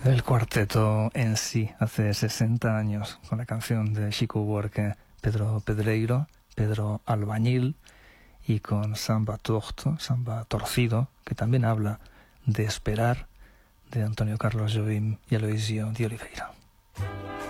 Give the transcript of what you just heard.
El cuarteto en sí, hace 60 años, con la canción de Chico Buarque, Pedro Pedreiro, Pedro Albañil, y con Samba Torto, Samba Torcido, que también habla de esperar, de Antonio Carlos Jobim y Aloisio de Oliveira.